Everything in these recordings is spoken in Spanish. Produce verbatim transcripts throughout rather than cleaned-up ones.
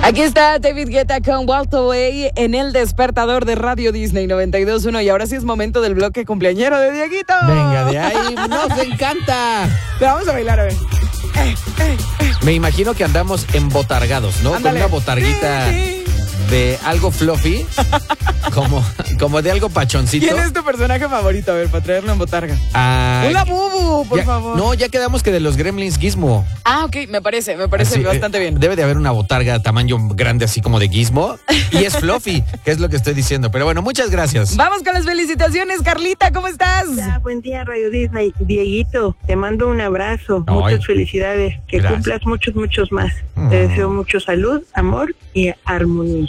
Aquí está David Guetta con Walk Away en el despertador de Radio Disney noventa y dos punto uno. Y ahora sí es momento del bloque cumpleañero de Dieguito. Venga, de ahí, nos encanta. Pero vamos a bailar, a ver. Eh, eh, eh. Me imagino que andamos embotargados, ¿no? Ándale. Con una botarguita de algo fluffy, como, como de algo pachoncito. ¿Quién es tu personaje favorito? A ver, para traerlo en botarga. Ah, ¡Una Bubu, por ya, favor! No, ya quedamos que de los Gremlins Gizmo. Ah, ok, me parece, me parece Así, bastante eh, bien. Debe de haber una botarga tamaño grande así como de Gizmo. Y es fluffy, que es lo que estoy diciendo. Pero bueno, muchas gracias. Vamos con las felicitaciones, Carlita, ¿cómo estás? Hola, buen día, Radio Disney. Dieguito, te mando un abrazo. Ay. Muchas felicidades. Que Gracias. cumplas muchos, muchos más. Mm. Te deseo mucho salud, amor y armonía.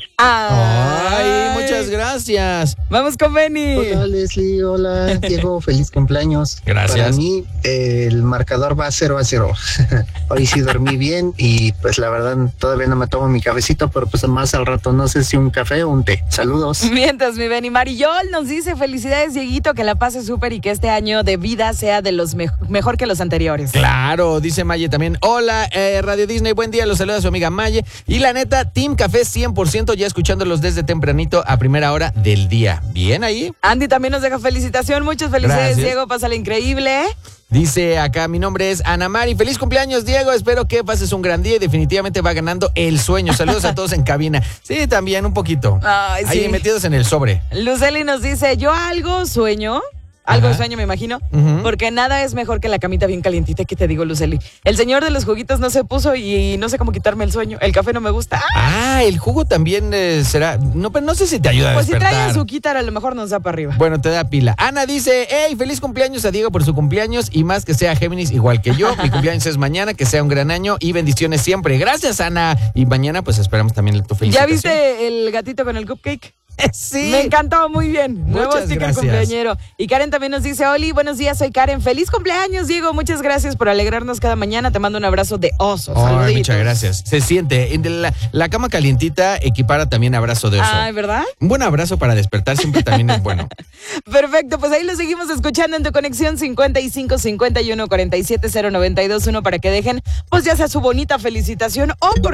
Ay, muchas gracias. Vamos con Benny. Hola Leslie, hola Diego, feliz cumpleaños. Gracias. Para mí eh, el marcador va cero a cero. Hoy sí dormí bien y pues la verdad todavía no me tomo mi cafecito, pero pues más al rato no sé si un café o un té. Saludos. Mientras, mi Benny. Marillol nos dice, felicidades, Dieguito, que la pases súper y que este año de vida sea de los me- mejor que los anteriores. Claro, dice Maye también. Hola, eh, Radio Disney, buen día. Los saluda su amiga Maye. Y la neta, Team Café cien por ciento, ya escuchándolos desde tempranito a primera hora del día. Bien ahí. Andy también nos deja felicitación. Muchas felicidades, Gracias. Diego. Pásale increíble. Dice acá, mi nombre es Ana Mari. Feliz cumpleaños, Diego. Espero que pases un gran día y definitivamente va ganando el sueño. Saludos a todos en cabina. Sí, también un poquito. Ay, sí. Ahí metidos en el sobre. Luceli nos dice, yo algo sueño. Algo Ajá. sueño, me imagino. Ujú. Porque nada es mejor que la camita bien calientita. ¿Qué te digo, Luceli? El señor de los juguitos no se puso y no sé cómo quitarme el sueño. El café no me gusta. ¡Ah! Ah, el jugo también eh, será. No, pero no sé si te ayuda a Pues si despertar. trae azuquitar, a lo mejor nos da para arriba. Bueno, te da pila. Ana dice, hey, feliz cumpleaños a Diego por su cumpleaños y más que sea Géminis igual que yo. Mi cumpleaños es mañana, que sea un gran año y bendiciones siempre. Gracias, Ana. Y mañana pues esperamos también tu ¿Ya felicitación. viste el gatito con el cupcake? Sí. Me encantó, muy bien. Nuevo Muchas sticker gracias. cumpleañero. Y Karen también nos dice, Oli, buenos días, soy Karen. Feliz cumpleaños, Diego. Muchas gracias por alegrarnos cada mañana. Te mando un abrazo de oso. Ay, Saluditos. muchas gracias. Se siente. En La, la cama calientita equipara también abrazo de oso. Ay, ¿verdad? Un buen abrazo para despertar siempre también es bueno. Perfecto, pues ahí lo seguimos escuchando en tu conexión cincuenta y cinco cincuenta y uno cuarenta y siete cero noventa y dos uno para que dejen, pues ya sea su bonita felicitación o por